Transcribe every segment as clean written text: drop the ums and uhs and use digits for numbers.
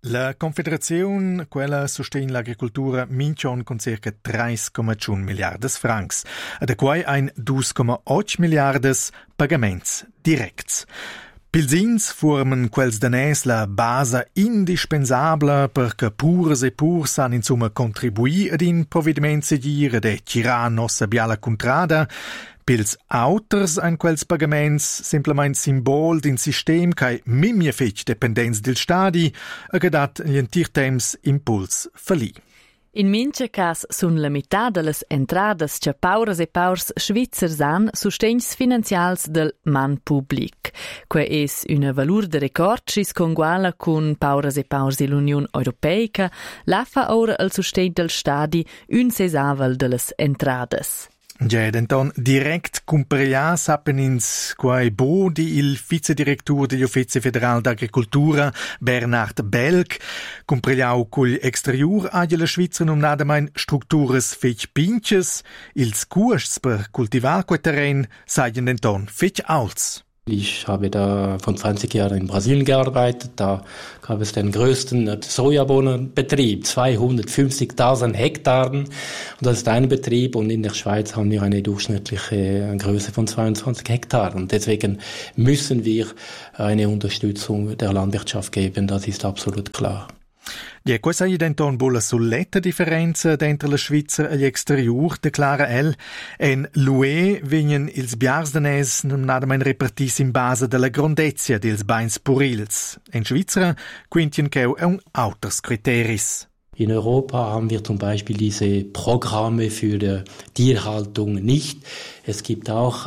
La Confederazione, quella sostiene l'agricoltura, mincion con circa 3,1 miliardes francs, da quai ein 2,8 miliardes pagaments directs. Pilsins formen quels danès la base indispensabla perché purs e purs han insomma contribuì ad in providiment seguire de tirar nossa biala contrada. Pils auters ein quels pagaments simplement symbol d'un sistem kai mimie fetg dependents del stadi a gadat in tir temps impuls verli. In minche cas sun la metà de las entradas che paures e paurs svizzers han sustens finanzials del man public. Que es una valur de record schis conguala cun paures e paurs de l'Union Europeica, lafa ora al sustegn del stadi un sesavel de las entradas. Ja, denton direkt cumpria sappen ins quai bodi il vicedirectur degli Uffizi Federal d'Agricultura Bernard Belg cumpriau cul exterior agli la Svizra numnadamein structures fech pinches, ils cuosts per cultivar quei terren seien denton fech alts. Ich habe da von 20 Jahren in Brasilien gearbeitet. Da gab es den größten Sojabohnenbetrieb, 250.000 Hektaren. Und das ist ein Betrieb. Und in der Schweiz haben wir eine durchschnittliche Größe von 22 Hektaren. Deswegen müssen wir eine Unterstützung der Landwirtschaft geben. Das ist absolut klar. Ja, questa è denton bulla sulletta differenza dentro la Svizra e l'exterior, declara el. En l'UE venien ils biars danès nadamein repartis in base della grandezza dels bains purils. En Svizra quintien cheu un auters criteris. In Europa haben wir zum Beispiel diese Programme für die Tierhaltung nicht. Es gibt auch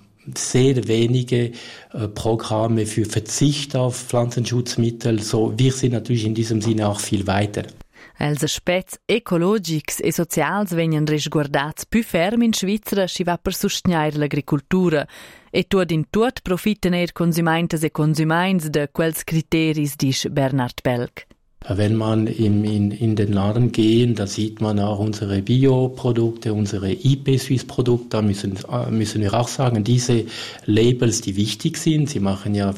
sehr wenige Programme für Verzicht auf Pflanzenschutzmittel. So, wir sind natürlich in diesem Sinne auch viel weiter. Els aspects ecologics e socials venien resguardats più ferm in Svizra si va per sustgnair l'agricultura e tuot in tuot profiten consumaintes e consumains de quels criteris, dice Bernard Belg. Wenn man in den Laden gehen, da sieht man auch unsere Bioprodukte, unsere IP-Suisse-Produkte. Da müssen wir auch sagen, diese Labels, die wichtig sind, sie machen ja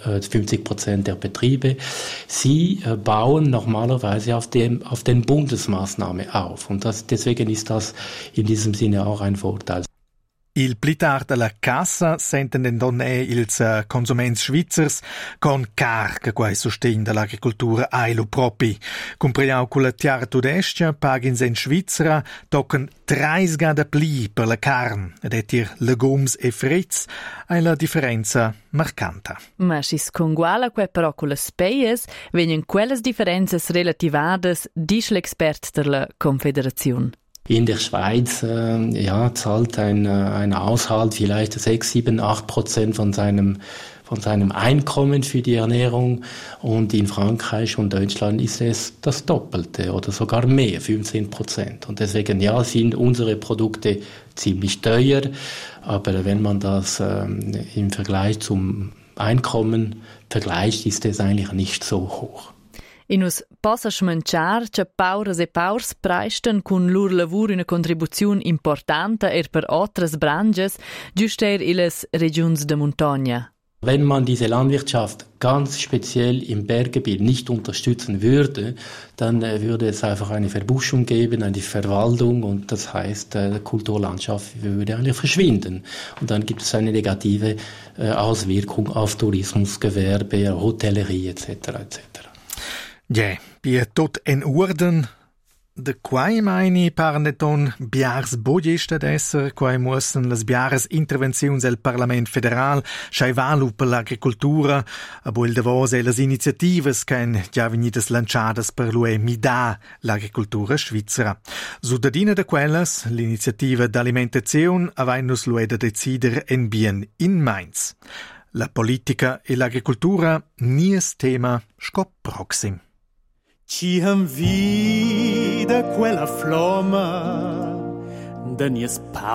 50% der Betriebe, sie bauen normalerweise auf den Bundesmaßnahme auf. Und deswegen ist das in diesem Sinne auch ein Vorteil. Il pli tard alla cassa senten den donne ils consuments svizzers con car che quai sustegn dell'agricoltura ailu propi. Compriau con la tiara tudestia pagins in Svizzera tocken 3 gada pli per la carn ed etir legums e fritz hai la differenza marcanta. Ma schis conguala quei però con le speies venien quelles differenzas relativades, dice l'expert della Confederazione. In der Schweiz zahlt ein Haushalt vielleicht 6, 7, 8% von seinem Einkommen für die Ernährung, und in Frankreich und Deutschland ist es das Doppelte oder sogar mehr, 15%. Und deswegen sind unsere Produkte ziemlich teuer, aber wenn man das im Vergleich zum Einkommen vergleicht, ist es eigentlich nicht so hoch. In us possa smanciar che paures e paurs presten cun lur lavur una contribuzione importante per otras branches, giuster illes regions de montagna. Wenn man diese Landwirtschaft ganz speziell im Berggebiet nicht unterstützen würde, dann würde es einfach eine Verbuschung geben, eine Verwaldung, und das heißt, die Kulturlandschaft würde eigentlich verschwinden. Und dann gibt es eine negative Auswirkung auf Tourismus, Gewerbe, Hotellerie etc. etc. Ja, bei tot en Orden, de quai meini parneton biars bodista d'esser, quai mussen las biaras intervenziuns del Parlament Federal schaivalu per l'agricultura, abo il davos e las iniziativas cain già venidas lanciadas per l'UE MIDA, l'agricultura svizzera. Sudadina de quellas, l'iniziativa d'alimentazione avainus l'UE da decider en bien in Mainz. La politica e l'agricultura nies tema scop proxim. Ci han vida quella flama da nies